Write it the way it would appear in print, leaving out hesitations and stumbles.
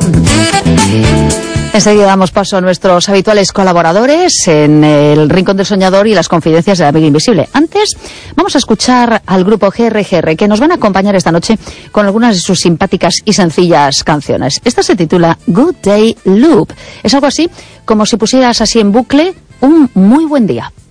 Enseguida damos paso a nuestros habituales colaboradores en el Rincón del Soñador y las confidencias de la Amiga Invisible. Antes, vamos a escuchar al grupo GRGR, que nos van a acompañar esta noche con algunas de sus simpáticas y sencillas canciones. Esta se titula Good Day Loop. Es algo así como si pusieras así en bucle un muy buen día.